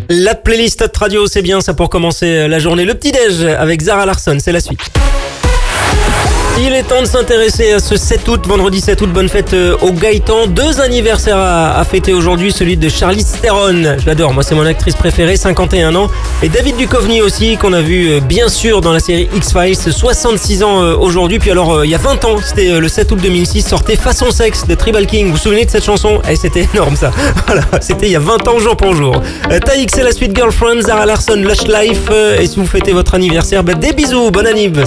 La playlist Hot Radio, c'est bien ça pour commencer la journée. Le petit-déj avec Zara Larsson, c'est la suite. Il est temps de s'intéresser à ce 7 août, vendredi 7 août, bonne fête au Gaëtan. 2 anniversaires à fêter aujourd'hui, celui de Charlize Theron, je l'adore, moi c'est mon actrice préférée, 51 ans. Et David Duchovny aussi, qu'on a vu bien sûr dans la série X-Files, 66 ans aujourd'hui. Puis alors, il y a 20 ans, c'était le 7 août 2006, sortait Façon Sexe de Tribal King. Vous vous souvenez de cette chanson? C'était énorme ça. Voilà, c'était il y a 20 ans jour pour jour. Taïk, c'est la suite Girlfriend, Zara Larsson, Lush Life. Et si vous fêtez votre anniversaire, des bisous, bonne annib.